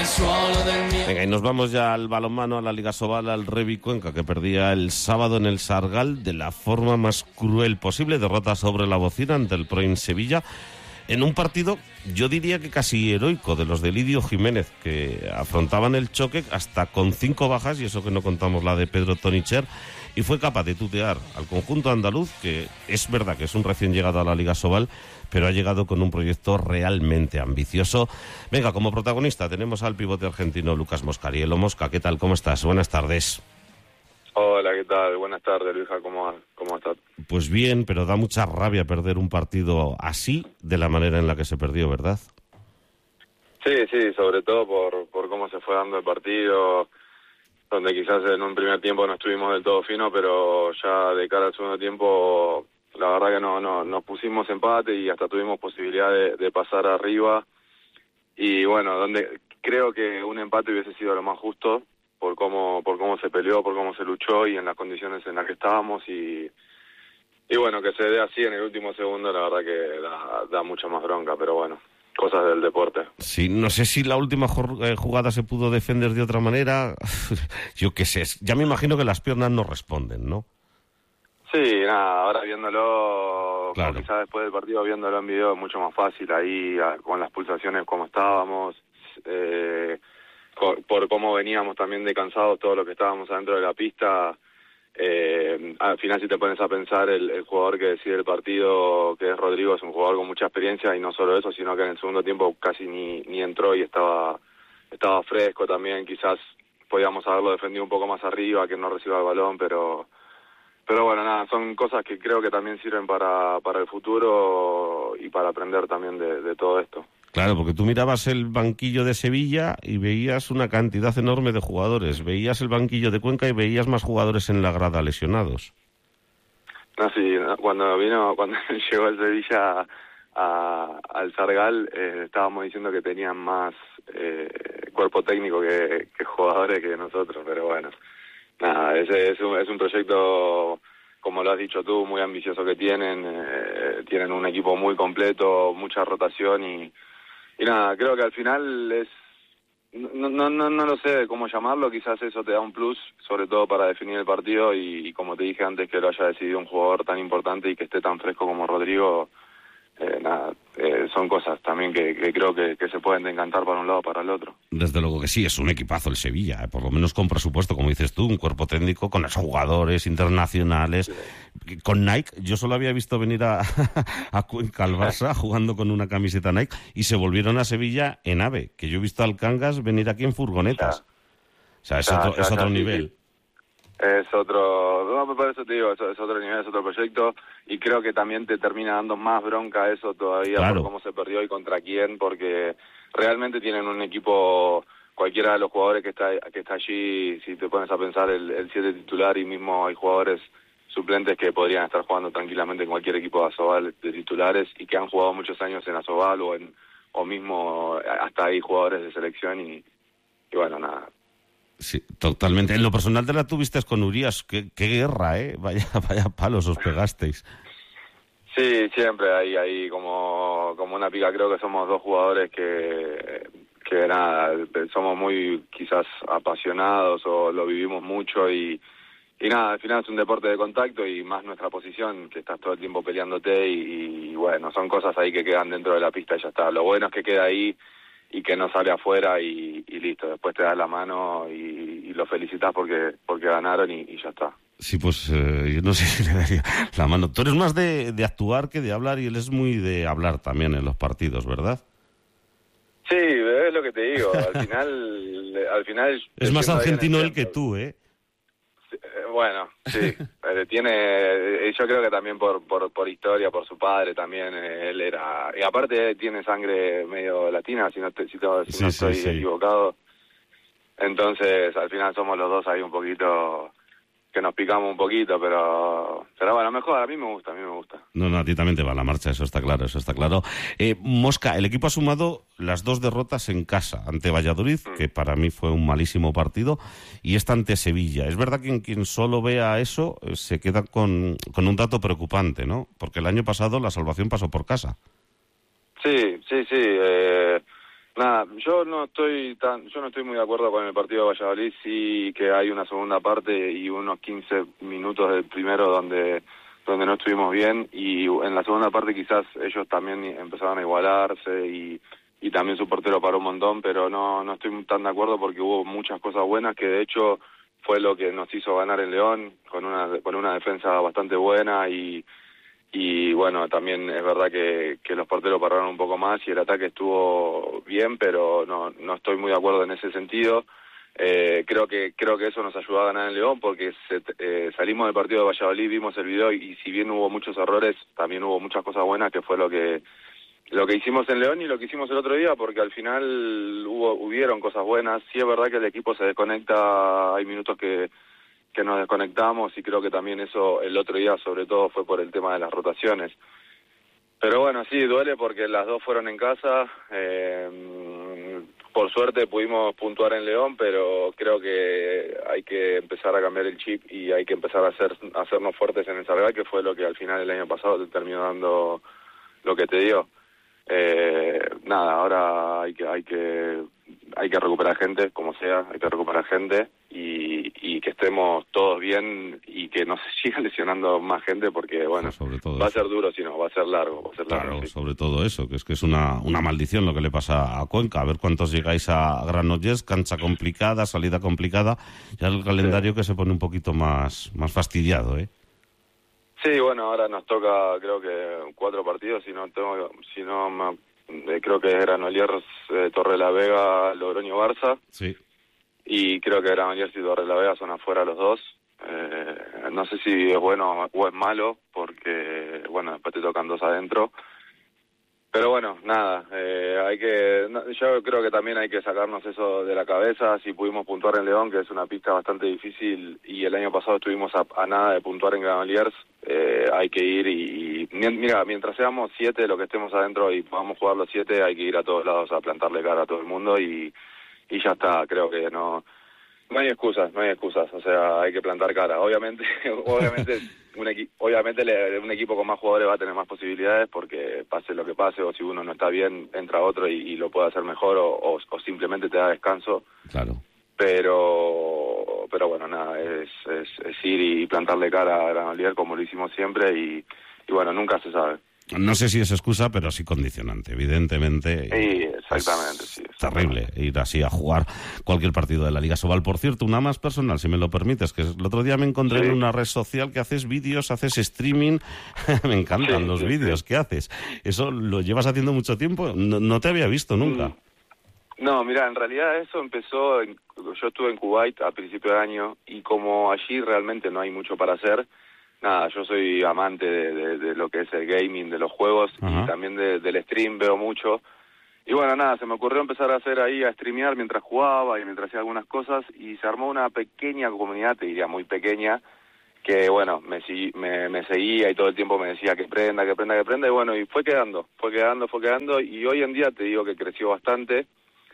Venga, y nos vamos ya al balonmano, a la Liga Sobal, al Revi Cuenca, que perdía el sábado en el Sargal de la forma más cruel posible. Derrota sobre la bocina ante el Proin Sevilla, en un partido, yo diría que casi heroico, de los de Lidio Jiménez, que afrontaban el choque hasta con 5 bajas, y eso que no contamos la de Pedro Tonicher, y fue capaz de tutear al conjunto andaluz, que es verdad que es un recién llegado a la Liga Sobal, pero ha llegado con un proyecto realmente ambicioso. Venga, como protagonista tenemos al pivote argentino Lucas Moscarielo. Mosca, ¿qué tal? ¿Cómo estás? Buenas tardes. Hola, ¿qué tal? Buenas tardes, Luisa, ¿cómo estás? Pues bien, pero da mucha rabia perder un partido así, de la manera en la que se perdió, ¿verdad? Sí, sobre todo por cómo se fue dando el partido, donde quizás en un primer tiempo no estuvimos del todo fino, pero ya de cara al segundo tiempo, la verdad que no nos pusimos empate y hasta tuvimos posibilidad de pasar arriba. Y bueno, donde creo que un empate hubiese sido lo más justo, por cómo se peleó, por cómo se luchó y en las condiciones en las que estábamos, y bueno, que se dé así en el último segundo, la verdad que da mucha más bronca, pero bueno, cosas del deporte. Sí, no sé si la última jugada se pudo defender de otra manera. Yo qué sé, ya me imagino que las piernas no responden, ¿no? Sí, nada, ahora viéndolo, claro, quizás después del partido viéndolo en video es mucho más fácil ahí, con las pulsaciones como estábamos, por cómo veníamos también de cansados todos los que estábamos adentro de la pista. Al final, si te pones a pensar, el jugador que decide el partido, que es Rodrigo, es un jugador con mucha experiencia, y no solo eso, sino que en el segundo tiempo casi ni entró y estaba fresco también. Quizás podíamos haberlo defendido un poco más arriba, que no reciba el balón, pero bueno, nada, son cosas que creo que también sirven para el futuro y para aprender también de todo esto. Claro, porque tú mirabas el banquillo de Sevilla y veías una cantidad enorme de jugadores. Veías el banquillo de Cuenca y veías más jugadores en la grada lesionados. No, sí, cuando llegó el Sevilla al Sargal, estábamos diciendo que tenían más cuerpo técnico que jugadores que nosotros, pero bueno, nada, ese es un proyecto, como lo has dicho tú, muy ambicioso que tienen un equipo muy completo, mucha rotación y nada, creo que al final no lo sé cómo llamarlo, quizás eso te da un plus, sobre todo para definir el partido, y como te dije antes, que lo haya decidido un jugador tan importante y que esté tan fresco como Rodrigo. Son cosas también que creo que se pueden decantar para un lado o para el otro. Desde luego que sí, es un equipazo el Sevilla, por lo menos con presupuesto, como dices tú, un cuerpo técnico con los jugadores internacionales. Sí. Con Nike, yo solo había visto venir a Cuenca al Barça jugando con una camiseta Nike, y se volvieron a Sevilla en AVE, que yo he visto al Cangas venir aquí en furgonetas. O sea, es otro nivel. Sí. Es otro, no, por eso te digo, es otro nivel, es otro proyecto, y creo que también te termina dando más bronca eso todavía, claro, por cómo se perdió y contra quién, porque realmente tienen un equipo, cualquiera de los jugadores que está allí, si te pones a pensar el 7 titular, y mismo hay jugadores suplentes que podrían estar jugando tranquilamente en cualquier equipo de Asobal de titulares, y que han jugado muchos años en Asobal o mismo hasta hay jugadores de selección, y bueno, nada. Sí, totalmente. En lo personal te la tuvisteis con Urías. Qué guerra, ¿eh? Vaya palos os pegasteis. Sí, siempre hay como una pica. Creo que somos dos jugadores que nada, somos muy quizás apasionados o lo vivimos mucho, y nada, al final es un deporte de contacto, y más nuestra posición, que estás todo el tiempo peleándote, y bueno, son cosas ahí que quedan dentro de la pista y ya está. Lo bueno es que queda ahí y que no sale afuera, y listo, después te das la mano y lo felicitas porque ganaron, y ya está. Sí, pues yo no sé si le daría la mano. Tú eres más de actuar que de hablar, y él es muy de hablar también en los partidos, ¿verdad? Sí, es lo que te digo, al final es más argentino él que tú, ¿eh? Bueno, sí, yo creo que también por historia, por su padre también, él era, y aparte tiene sangre medio latina, si no estoy equivocado. Entonces al final somos los dos ahí un poquito, que nos picamos un poquito, pero bueno, mejor, a mí me gusta. No, a ti también te va la marcha, eso está claro. Mosca, el equipo ha sumado las 2 derrotas en casa, ante Valladolid, que para mí fue un malísimo partido, y esta ante Sevilla. Es verdad que quien solo vea eso se queda con un dato preocupante, ¿no? Porque el año pasado la salvación pasó por casa. Sí. Nada, yo no estoy muy de acuerdo con el partido de Valladolid. Sí que hay una segunda parte y unos 15 minutos del primero donde no estuvimos bien, y en la segunda parte quizás ellos también empezaron a igualarse y también su portero paró un montón, pero no estoy tan de acuerdo porque hubo muchas cosas buenas que de hecho fue lo que nos hizo ganar en León, con una defensa bastante buena y bueno, también es verdad que los porteros pararon un poco más y el ataque estuvo bien, pero no estoy muy de acuerdo en ese sentido. Creo que eso nos ayudó a ganar en León porque salimos del partido de Valladolid, vimos el video y si bien hubo muchos errores, también hubo muchas cosas buenas, que fue lo que hicimos en León y lo que hicimos el otro día, porque al final hubieron cosas buenas. Sí es verdad que el equipo se desconecta, hay minutos que nos desconectamos y creo que también eso el otro día sobre todo fue por el tema de las rotaciones. Pero bueno, sí, duele porque las dos fueron en casa. Por suerte pudimos puntuar en León, pero creo que hay que empezar a cambiar el chip y hay que empezar a hacernos fuertes en el Sargal, que fue lo que al final el año pasado te terminó dando lo que te dio. Nada, ahora hay que recuperar gente, como sea, hay que recuperar gente y que estemos todos bien y que no se siga lesionando más gente porque, bueno, sobre todo va a eso. ser duro, si no, va a ser largo. Claro, Sí. sobre todo eso, que es una maldición lo que le pasa a Cuenca. A ver cuántos llegáis a Granollers, cancha complicada, salida complicada, ya el calendario que se pone un poquito más fastidiado, ¿eh? Sí, bueno, ahora nos toca creo que 4 partidos, creo que es Granollers, Torre la Vega, Logroño, Barça. Sí. Y creo que Granollers y Torre la Vega son afuera los dos. No sé si es bueno o es malo, porque, bueno, después te tocan 2 adentro. Pero bueno, nada, yo creo que también hay que sacarnos eso de la cabeza. Si pudimos puntuar en León, que es una pista bastante difícil, y el año pasado estuvimos a nada de puntuar en Granollers, hay que ir y mira, mientras seamos 7 los que estemos adentro y podamos jugar los 7, hay que ir a todos lados a plantarle cara a todo el mundo y ya está. Creo que no hay excusas, o sea, hay que plantar cara. Obviamente un equipo con más jugadores va a tener más posibilidades porque pase lo que pase, o si uno no está bien, entra otro y lo puede hacer mejor o simplemente te da descanso. Claro. Pero bueno, nada, es ir y plantarle cara a Granollers como lo hicimos siempre y bueno, nunca se sabe. No sé si es excusa, pero sí condicionante, evidentemente. Sí, exactamente, sí. Terrible ir así a jugar cualquier partido de la Liga Sobal. Por cierto, una más personal, si me lo permites, que el otro día me encontré en una red social que haces vídeos, haces streaming. Me encantan los vídeos que haces. ¿Eso lo llevas haciendo mucho tiempo? No te había visto nunca. No, mira, en realidad eso empezó, yo estuve en Kuwait a principio de año y como allí realmente no hay mucho para hacer. Nada, yo soy amante de lo que es el gaming, de los juegos. Ajá. Y también del stream, veo mucho. Y bueno, nada, se me ocurrió empezar a streamear mientras jugaba y mientras hacía algunas cosas y se armó una pequeña comunidad, te diría muy pequeña, que bueno, me seguía y todo el tiempo me decía que prenda y bueno, y fue quedando y hoy en día te digo que creció bastante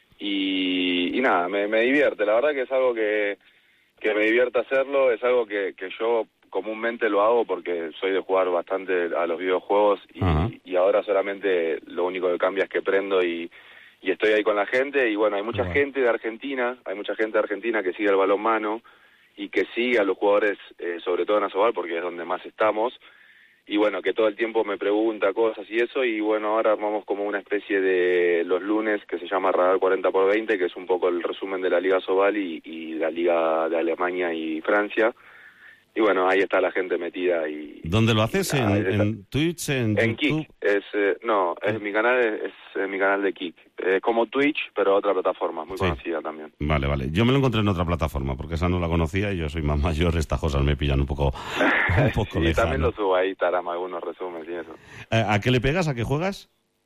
y nada, me divierte, la verdad que es algo que me divierte hacerlo, es algo que yo comúnmente lo hago porque soy de jugar bastante a los videojuegos y ahora solamente lo único que cambia es que prendo y estoy ahí con la gente y bueno, hay mucha gente de Argentina que sigue el balonmano y que sigue a los jugadores, sobre todo en Asobal porque es donde más estamos y bueno, que todo el tiempo me pregunta cosas y eso y bueno, ahora armamos como una especie de los lunes que se llama Radar 40x20, que es un poco el resumen de la Liga Asobal y la Liga de Alemania y Francia. Y bueno, ahí está la gente metida y... ¿Dónde lo haces? ¿En Twitch? ¿En YouTube? Kik. Mi canal es mi canal de Kik. Como Twitch, pero otra plataforma, muy conocida también. Vale. Yo me lo encontré en otra plataforma, porque esa no la conocía y yo soy más mayor, estas cosas me pillan un poco sí, lejano. También lo subo ahí, Tarama, algunos resúmenes y eso. ¿A qué le pegas? ¿A qué juegas?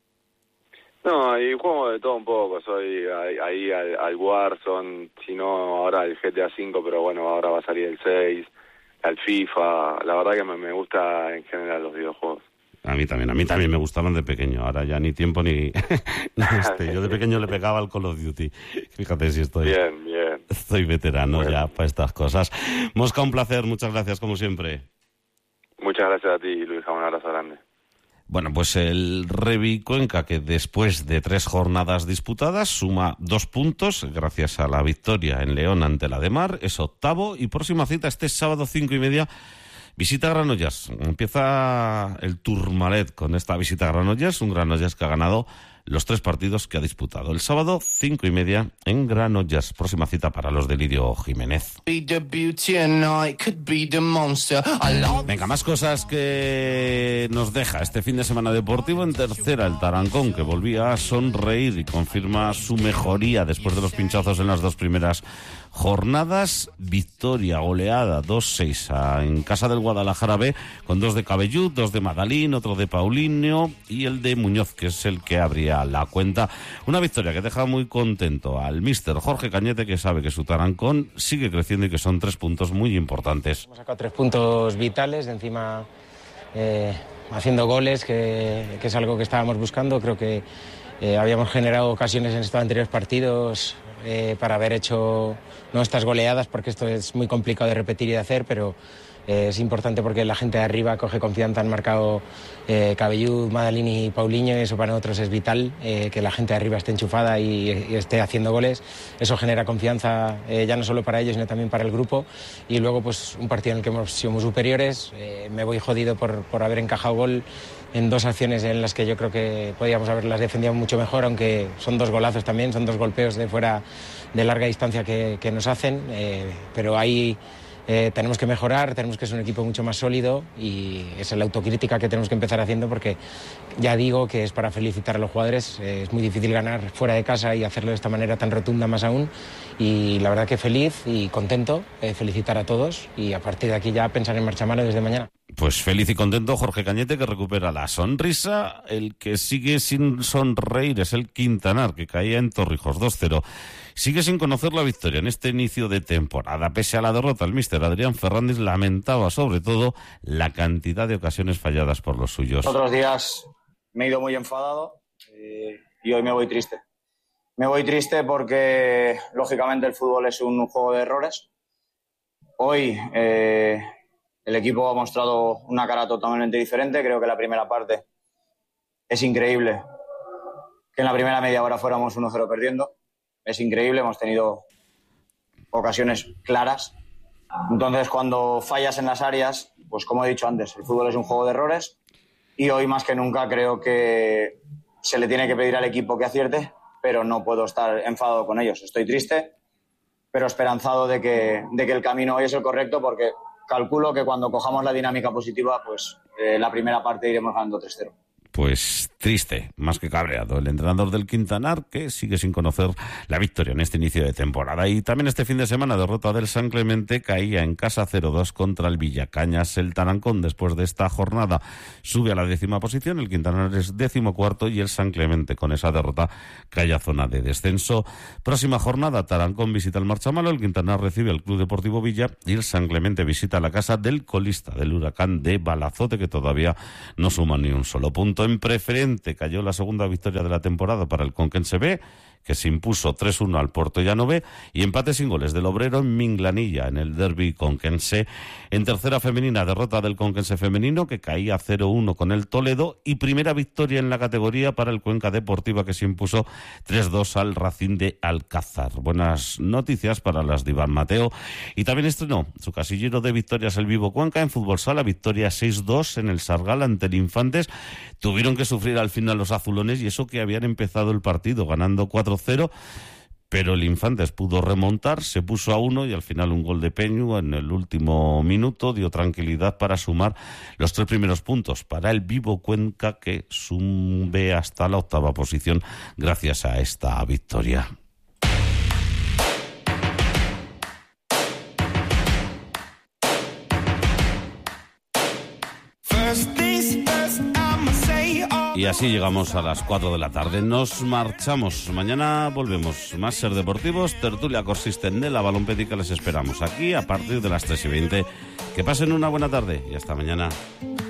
No, y juego de todo un poco, soy ahí al Warzone, si no ahora el GTA V, pero bueno, ahora va a salir el 6... al FIFA, la verdad que me gusta en general los videojuegos. A mí también me gustaban de pequeño, ahora ya ni tiempo ni... Yo de pequeño le pegaba al Call of Duty, fíjate si estoy... Bien. Estoy veterano ya para estas cosas. Mosca, un placer, muchas gracias como siempre. Muchas gracias a ti, Luis, un abrazo grande. Bueno, pues el Revi Cuenca, que después de 3 jornadas disputadas suma 2 puntos gracias a la victoria en León ante la de Mar, es octavo y próxima cita este sábado 5:30. Visita a Granollers. Empieza el Tourmalet con esta visita a Granollers, un Granollers que ha ganado los 3 partidos que ha disputado. El sábado 5:30 en Granollers. Próxima cita para los de Lidio Jiménez. Venga, más cosas que nos deja este fin de semana deportivo. En tercera, el Tarancón, que volvía a sonreír y confirma su mejoría después de los pinchazos en las 2 primeras jornadas. Victoria goleada 2-6 en casa del Guadalajara B, con 2 de Cabellú, 2 de Madalín, otro de Paulinho y el de Muñoz, que es el que abría la cuenta. Una victoria que deja muy contento al míster Jorge Cañete, que sabe que su Tarancón sigue creciendo y que son 3 puntos muy importantes. Hemos sacado 3 puntos vitales, de encima haciendo goles, que es algo que estábamos buscando. Creo que habíamos generado ocasiones en estos anteriores partidos para haber hecho no estas goleadas, porque esto es muy complicado de repetir y de hacer, pero es importante porque la gente de arriba coge confianza. Han marcado Cabellú, Madalini y Paulinho, y eso para nosotros es vital, que la gente de arriba esté enchufada y esté haciendo goles. Eso genera confianza, ya no solo para ellos, sino también para el grupo. Y luego pues un partido en el que hemos sido muy superiores. Me voy jodido por haber encajado gol en 2 acciones en las que yo creo que podíamos haberlas defendido mucho mejor, aunque son 2 golazos también, son 2 golpeos de fuera de larga distancia que nos hacen, pero ahí tenemos que mejorar, tenemos que ser un equipo mucho más sólido, y esa es la autocrítica que tenemos que empezar haciendo, porque ya digo que es para felicitar a los jugadores. Es muy difícil ganar fuera de casa y hacerlo de esta manera tan rotunda más aún, y la verdad que feliz y contento, felicitar a todos y a partir de aquí ya pensar en marcha mano desde mañana. Pues feliz y contento Jorge Cañete, que recupera la sonrisa. El que sigue sin sonreír es el Quintanar, que caía en Torrijos 2-0. Sigue sin conocer la victoria en este inicio de temporada. Pese a la derrota, el míster Adrián Fernández lamentaba sobre todo la cantidad de ocasiones falladas por los suyos. Otros días me he ido muy enfadado y hoy me voy triste. Me voy triste porque, lógicamente, el fútbol es un juego de errores. Hoy el equipo ha mostrado una cara totalmente diferente. Creo que la primera parte es increíble que en la primera media hora fuéramos 1-0 perdiendo. Es increíble, hemos tenido ocasiones claras. Entonces, cuando fallas en las áreas, pues como he dicho antes, el fútbol es un juego de errores y hoy más que nunca creo que se le tiene que pedir al equipo que acierte, pero no puedo estar enfadado con ellos. Estoy triste, pero esperanzado de que el camino hoy es el correcto, porque calculo que cuando cojamos la dinámica positiva, pues la primera parte iremos ganando 3-0. Pues triste, más que cabreado, el entrenador del Quintanar, que sigue sin conocer la victoria en este inicio de temporada. Y también este fin de semana, derrota del San Clemente, caía en casa 0-2 contra el Villacañas. El Tarancón, después de esta jornada, sube a la 10ª posición, el Quintanar es 14º y el San Clemente, con esa derrota, cae a zona de descenso. Próxima jornada, Tarancón visita el Marchamalo, el Quintanar recibe al Club Deportivo Villa y el San Clemente visita la casa del colista, del Huracán de Balazote, que todavía no suma ni un solo punto. En preferente cayó la segunda victoria de la temporada para el Conquense B, que se impuso 3-1 al Puertollano B, y empate sin goles del Obrero en Minglanilla, en el derbi conquense. En tercera femenina, derrota del Conquense femenino, que caía 0-1 con el Toledo, y primera victoria en la categoría para el Cuenca Deportiva, que se impuso 3-2 al Racing de Alcázar. Buenas noticias para las de Iván Mateo, y también estrenó su casillero de victorias el Vivo Cuenca en fútbol sala, victoria 6-2 en el Sargal ante el Infantes. Tuvieron que sufrir al final los azulones, y eso que habían empezado el partido ganando 4-0, pero el Infantes pudo remontar, se puso a 1 y al final un gol de Peñu en el último minuto dio tranquilidad para sumar los 3 primeros puntos para el Vivo Cuenca, que sube hasta la 8ª posición gracias a esta victoria. Y así llegamos a las 4 de la tarde. Nos marchamos. Mañana volvemos. Más Ser Deportivos, tertulia Corsisten de la Balompédica. Les esperamos aquí a partir de las 3:20. Que pasen una buena tarde y hasta mañana.